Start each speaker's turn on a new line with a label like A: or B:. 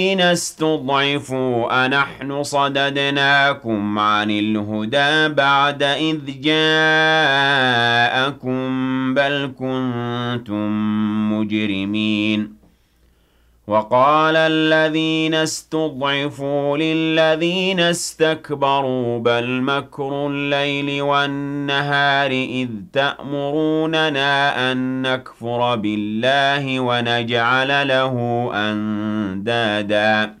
A: استضعفوا أنحن صددناكم عن الهدى بعد إذ جاءكم بل كنتم مجرمين وقال الذين استضعفوا للذين استكبروا بل مكر الليل والنهار إذ تأمروننا أن نكفر بالله ونجعل له أندادا